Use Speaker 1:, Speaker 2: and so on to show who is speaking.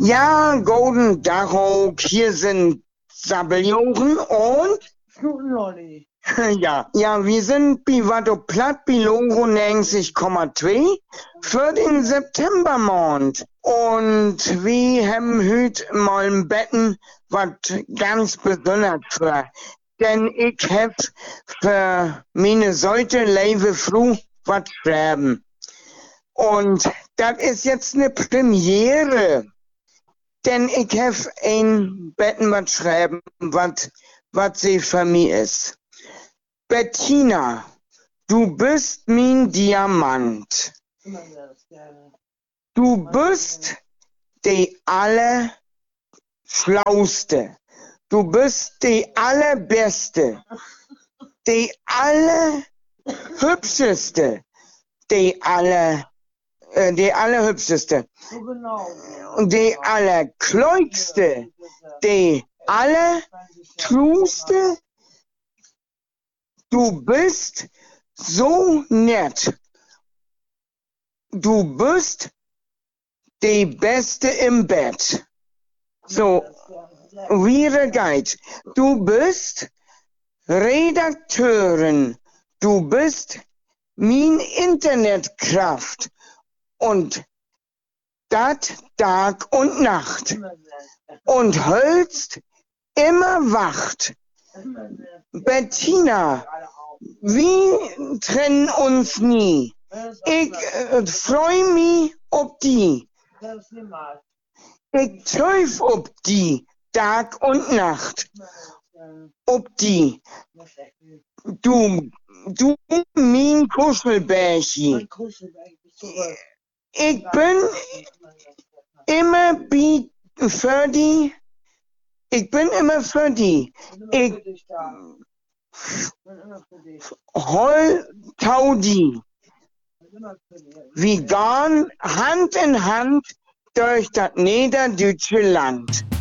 Speaker 1: Ja, Golden Dachau, hier sind Sabeljochen und
Speaker 2: Lolli.
Speaker 1: ja, wir sind Bivato Platt Biloro 90,2 für den Septembermond. Und wir haben heute mal im Betten was ganz Besonderes für. Denn ich hab für meine Seite Leive Fru was schreiben. Und das ist jetzt eine Premiere. Denn ich hab ein Betten was schreiben, was sie für mich ist. Bettina, du bist mein Diamant. Du bist die Allerschlauste. Du bist die Allerbeste. Die Allerhübscheste. Die Allerhübscheste. Und die Allerkleugste. Die Allertruste. Du bist so nett. Du bist die Beste im Bett. So, wieder Guide. Du bist Redakteurin. Du bist mein Internetkraft. Und dat Tag und Nacht. Und hölst immer wacht. Bettina, wir trennen uns nie. Ich freu mich ob die. Ich teuf ob die, Tag und Nacht. Ob die. Du mein Kuschelbärchen. Ich bin immer für die. Ich bin immer für die. Ich hol Taudi. Wir gehen Hand in Hand durch das niederdeutsche Land.